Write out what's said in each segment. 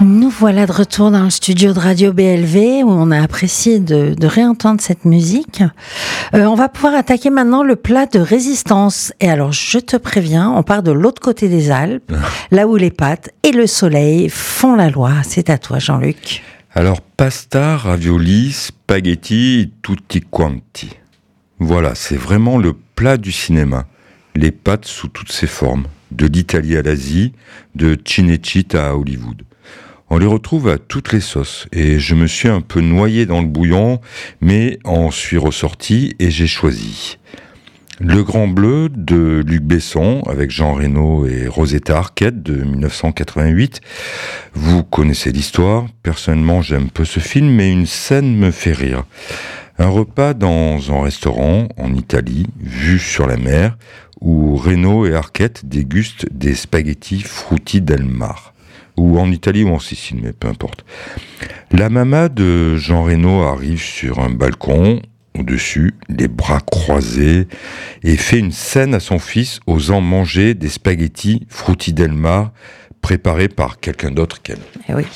Nous voilà de retour dans le studio de Radio BLV où on a apprécié de réentendre cette musique. On va pouvoir attaquer maintenant le plat de résistance. Et alors, je te préviens, on part de l'autre côté des Alpes, là où les pâtes et le soleil font la loi. C'est à toi, Jean-Luc. Alors, pasta, ravioli, spaghetti, tutti quanti. Voilà, c'est vraiment le plat du cinéma. Les pâtes sous toutes ses formes, de l'Italie à l'Asie, de Cinecittà à Hollywood. On les retrouve à toutes les sauces, et je me suis un peu noyé dans le bouillon, mais en suis ressorti et j'ai choisi Le Grand Bleu de Luc Besson, avec Jean Reno et Rosetta Arquette de 1988. Vous connaissez l'histoire, personnellement j'aime peu ce film, mais une scène me fait rire. Un repas dans un restaurant en Italie, vue sur la mer, où Reno et Arquette dégustent des spaghettis frutti del mare. Ou en Italie ou en Sicile, mais peu importe. La maman de Jean Reno arrive sur un balcon, au-dessus, les bras croisés, et fait une scène à son fils osant manger des spaghettis frutti del mare préparés par quelqu'un d'autre qu'elle. Eh oui.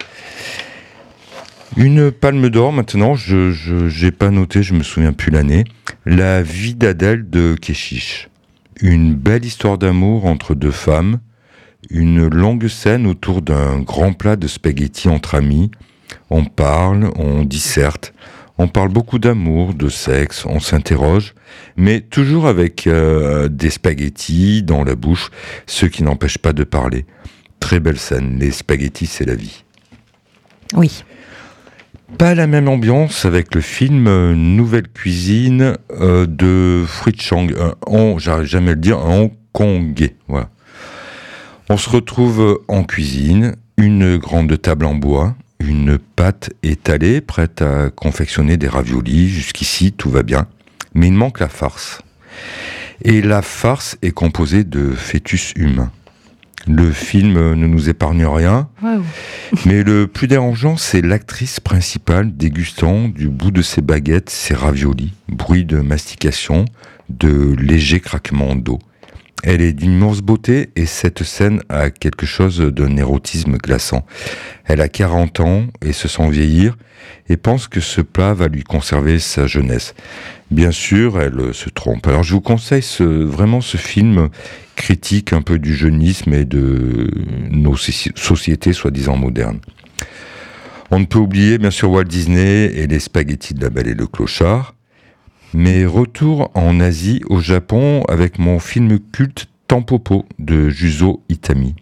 Une palme d'or maintenant, j'ai pas noté, je me souviens plus l'année. La vie d'Adèle de Kechiche. Une belle histoire d'amour entre deux femmes. Une longue scène autour d'un grand plat de spaghettis entre amis. On parle, on disserte, on parle beaucoup d'amour, de sexe, on s'interroge, mais toujours avec des spaghettis dans la bouche, ce qui n'empêche pas de parler. Très belle scène, les spaghettis c'est la vie. Oui. Pas la même ambiance avec le film Nouvelle Cuisine de Fritz Chang, j'arrive jamais à le dire, un Hongkongais, voilà. On se retrouve en cuisine, une grande table en bois, une pâte étalée, prête à confectionner des raviolis. Jusqu'ici, tout va bien. Mais il manque la farce. Et la farce est composée de fœtus humains. Le film ne nous épargne rien. Wow. Mais le plus dérangeant, c'est l'actrice principale dégustant du bout de ses baguettes ses raviolis. Bruit de mastication, de légers craquements d'eau. Elle est d'immense beauté et cette scène a quelque chose d'un érotisme glaçant. Elle a 40 ans et se sent vieillir et pense que ce plat va lui conserver sa jeunesse. Bien sûr, elle se trompe. Alors je vous conseille vraiment ce film critique un peu du jeunisme et de nos sociétés soi-disant modernes. On ne peut oublier bien sûr Walt Disney et les spaghettis de la Belle et le Clochard. Mais retour en Asie, au Japon, avec mon film culte Tampopo de Juzo Itami.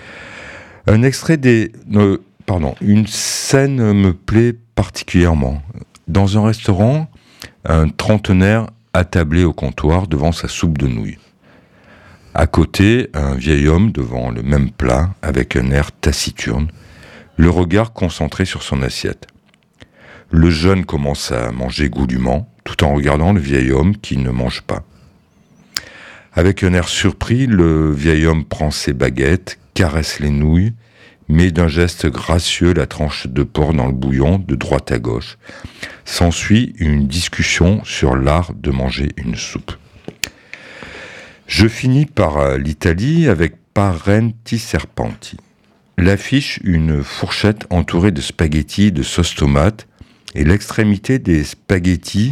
Un extrait une scène me plaît particulièrement. Dans un restaurant, un trentenaire attablé au comptoir devant sa soupe de nouilles. À côté, un vieil homme devant le même plat avec un air taciturne, le regard concentré sur son assiette. Le jeune commence à manger goulûment, tout en regardant le vieil homme qui ne mange pas. Avec un air surpris, le vieil homme prend ses baguettes, caresse les nouilles, met d'un geste gracieux la tranche de porc dans le bouillon de droite à gauche. S'ensuit une discussion sur l'art de manger une soupe. Je finis par l'Italie avec Parenti Serpenti. L'affiche, une fourchette entourée de spaghettis de sauce tomate, et l'extrémité des spaghettis